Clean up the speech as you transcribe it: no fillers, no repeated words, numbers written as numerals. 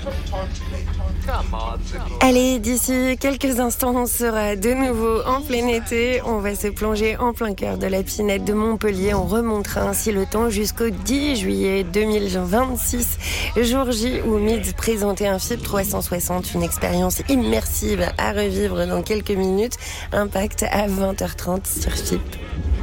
Allez, d'ici quelques instants, on sera de nouveau en plein été. On va se plonger en plein cœur de la pinette de Montpellier. On remontera ainsi le temps jusqu'au 10 juillet 2026, jour J où Mids présentait un FIP 360, une expérience immersive à revivre dans quelques minutes. Impact à 20h30 sur FIP.